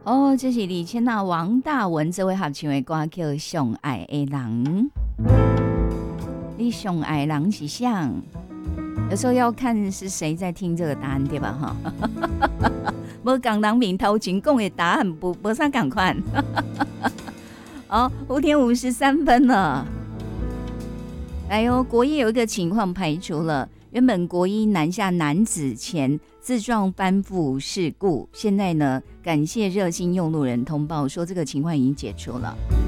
哦，这是李千娜、王大文这位合唱的歌叫《上爱的人》。你上爱的人是谁？有时候要看是谁在听这个答案，对吧？哈，无共人面头前讲的答案无啥同款。哦，5:53了。哎呦，国一有一个情况排除了，原本国一南下男子前自撞翻覆事故，现在呢，感谢热心用路人通报说这个情况已经解除了。